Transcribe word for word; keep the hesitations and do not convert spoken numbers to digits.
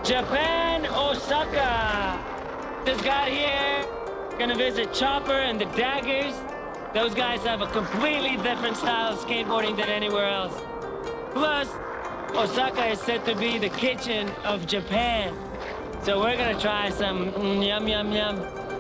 Japan, Osaka. Just got here. Gonna visit Chopper and the Daggers. Those guys have a completely different style of skateboarding than anywhere else. Plus, Osaka is said to be the kitchen of Japan. So we're gonna try some mm, yum yum yum